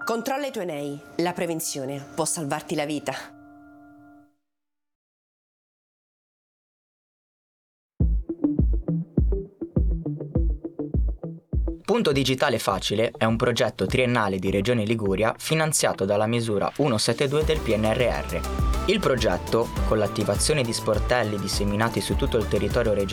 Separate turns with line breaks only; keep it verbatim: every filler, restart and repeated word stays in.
Controlla i tuoi N E I. La prevenzione può salvarti la vita.
Punto Digitale Facile è un progetto triennale di Regione Liguria finanziato dalla misura centosettantadue del P N R R. Il progetto, con l'attivazione di sportelli disseminati su tutto il territorio regionale,